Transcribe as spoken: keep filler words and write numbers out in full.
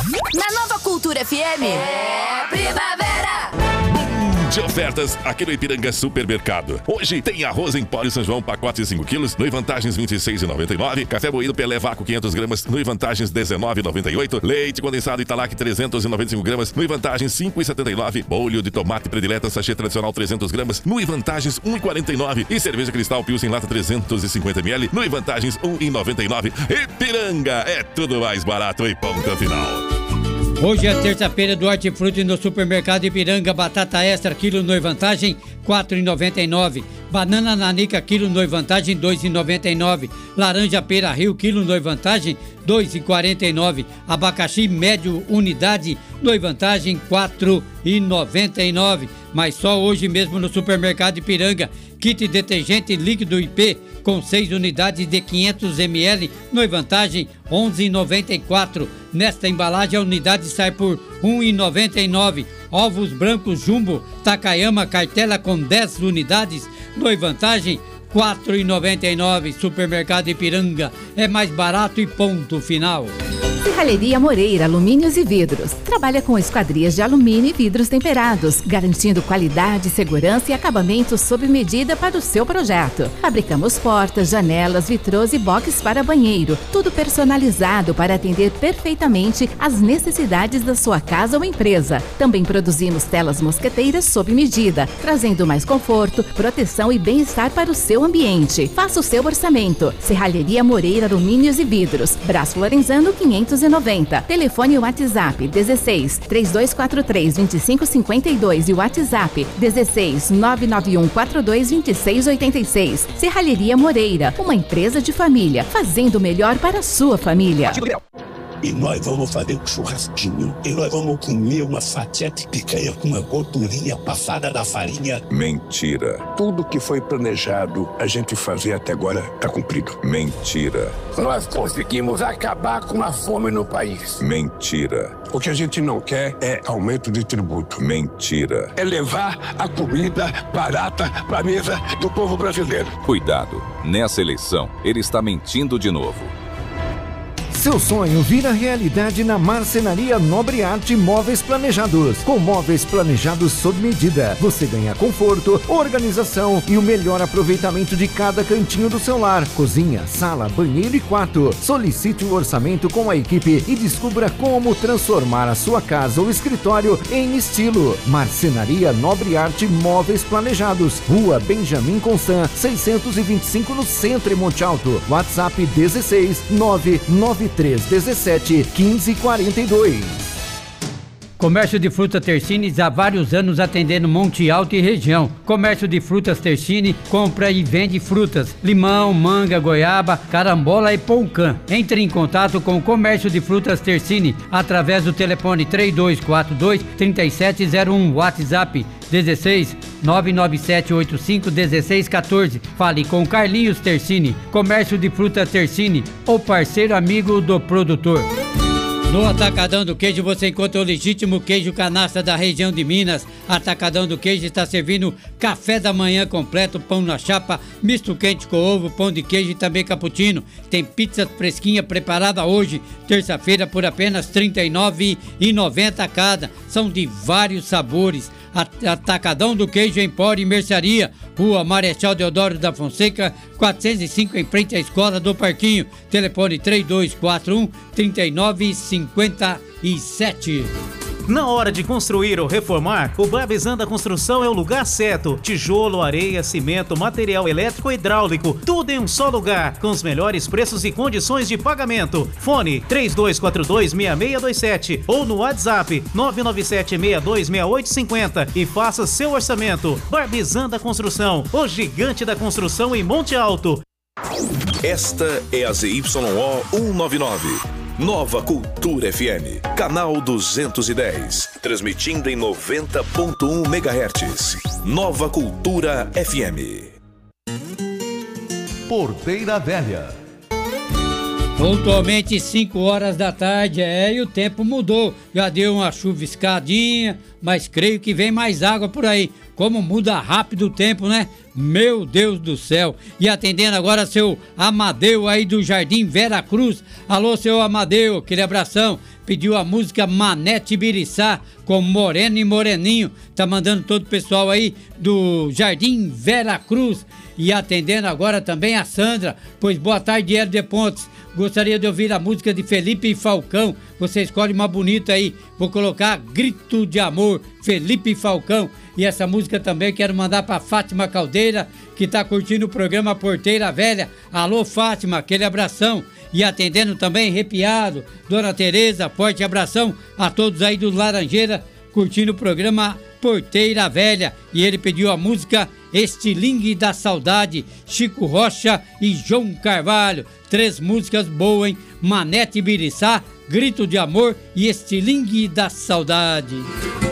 Na Nova Cultura F M. É primavera! De ofertas aqui no Ipiranga Supermercado. Hoje tem arroz em pó São João, pacote cinco quilos, no Vantagens vinte e seis reais e noventa e nove centavos. Café moído Pelé Vácuo quinhentas gramas, no Vantagens dezenove reais e noventa e oito centavos. Leite condensado Italac trezentos e noventa e cinco gramas, no Vantagens cinco reais e setenta e nove centavos. Bolho de tomate predileta sachê tradicional trezentas gramas, no Vantagens um real e quarenta e nove centavos. E cerveja Cristal Pilsen lata trezentos e cinquenta mililitros, no Vantagens um real e noventa e nove centavos. Ipiranga é tudo mais barato e ponto final. Hoje é terça-feira do Hortifruti no Supermercado Ipiranga. Batata extra, quilo no Vantagem, quatro reais e noventa e nove centavos. Banana nanica, quilo no Vantagem, dois reais e noventa e nove centavos. Laranja pera Rio, quilo no Vantagem, dois reais e quarenta e nove centavos. Abacaxi médio unidade no Vantagem, quatro reais e noventa e nove centavos. Mas só hoje mesmo no Supermercado Ipiranga. Kit detergente líquido I P com seis unidades de quinhentos mililitros no Vantagem, onze reais e noventa e quatro centavos. Nesta embalagem a unidade sai por um real e noventa e nove centavos. Ovos brancos Jumbo Takayama cartela com dez unidades no Vantagem, quatro reais e noventa e nove centavos. Supermercado Ipiranga é mais barato e ponto final. Serralheria Moreira Alumínios e Vidros. Trabalha com esquadrias de alumínio e vidros temperados, garantindo qualidade, segurança e acabamento sob medida para o seu projeto. Fabricamos portas, janelas, vitrôs e boxes para banheiro, tudo personalizado para atender perfeitamente às necessidades da sua casa ou empresa. Também produzimos telas mosqueteiras sob medida, trazendo mais conforto, proteção e bem-estar para o seu ambiente. Faça o seu orçamento. Serralheria Moreira Alumínios e Vidros. Braço Lorenzano quinhentos e noventa. Telefone WhatsApp dezesseis, três dois quatro três, dois cinco cinco dois e WhatsApp dezesseis, nove nove um quatro dois, dois seis oito seis. Serralheria Moreira, uma empresa de família, fazendo o melhor para a sua família. E nós vamos fazer um churrasquinho. E nós vamos comer uma fatia de picanha com uma gordurinha passada da farinha. Mentira. Tudo que foi planejado a gente fazer até agora está cumprido. Mentira. Nós conseguimos acabar com a fome no país. Mentira. O que a gente não quer é aumento de tributo. Mentira. É levar a comida barata para a mesa do povo brasileiro. Cuidado. Nessa eleição, ele está mentindo de novo. Seu sonho vira realidade na Marcenaria Nobre Arte Móveis Planejados. Com móveis planejados sob medida, você ganha conforto, organização e o melhor aproveitamento de cada cantinho do seu lar. Cozinha, sala, banheiro e quarto. Solicite o orçamento com a equipe e descubra como transformar a sua casa ou escritório em estilo. Marcenaria Nobre Arte Móveis Planejados. Rua Benjamin Constant, seiscentos e vinte e cinco no centro em Monte Alto. WhatsApp dezesseis, nove nove três dezessete, quinze quarenta e dois. Comércio de frutas Tersini há vários anos atendendo Monte Alto e região. Comércio de frutas Tersini compra e vende frutas, limão, manga, goiaba, carambola e poucã. Entre em contato com o Comércio de Frutas Tersini através do telefone três dois quatro dois, três sete zero um, WhatsApp dezesseis, nove nove sete oito cinco, um seis um quatro. Fale com Carlinhos Tersini. Comércio de frutas Tersini, o parceiro amigo do produtor. No Atacadão do Queijo você encontra o legítimo queijo canastra da região de Minas. Atacadão do Queijo está servindo café da manhã completo, pão na chapa, misto quente com ovo, pão de queijo e também cappuccino. Tem pizza fresquinha preparada hoje, terça-feira, por apenas trinta e nove reais e noventa centavos cada. São de vários sabores. Atacadão do Queijo Empório e Mercearia, Rua Marechal Deodoro da Fonseca, quatrocentos e cinco, em frente à Escola do Parquinho. Telefone três dois quatro um, três nove cinco sete. Na hora de construir ou reformar, o Barbizan da Construção é o lugar certo. Tijolo, areia, cimento, material elétrico e hidráulico, tudo em um só lugar, com os melhores preços e condições de pagamento. Fone três dois quatro dois, seis seis dois sete ou no WhatsApp nove nove sete, seis dois seis oito cinco zero e faça seu orçamento. Barbizan da Construção, o gigante da construção em Monte Alto. Esta é a Z Y O cento e noventa e nove. Nova Cultura F M, canal duzentos e dez, transmitindo em noventa ponto um megahertz. Nova Cultura F M. Porteira Velha. Pontualmente cinco horas da tarde, é, e o tempo mudou. Já deu uma chuviscadinha, mas creio que vem mais água por aí. Como muda rápido o tempo, né? Meu Deus do céu. E atendendo agora seu Amadeu aí do Jardim Vera Cruz. Alô, seu Amadeu, aquele abração. Pediu a música Manete Biriçá com Moreno e Moreninho. Tá mandando todo o pessoal aí do Jardim Vera Cruz. E atendendo agora também a Sandra. Pois boa tarde, Hélio de Pontes. Gostaria de ouvir a música de Felipe Falcão. Você escolhe uma bonita aí. Vou colocar Grito de Amor, Felipe Falcão. E essa música também quero mandar para Fátima Caldeira, que tá curtindo o programa Porteira Velha. Alô, Fátima, aquele abração. E atendendo também, arrepiado, Dona Tereza, forte abração a todos aí do Laranjeira, curtindo o programa Porteira Velha. E ele pediu a música Estilingue da Saudade, Chico Rocha e João Carvalho. Três músicas boas, hein? Manete Biriçá, Grito de Amor e Estilingue da Saudade.